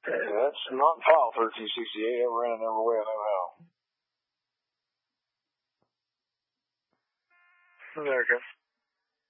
Hey, that's not file 1368. I ran it every way I know how. There it goes.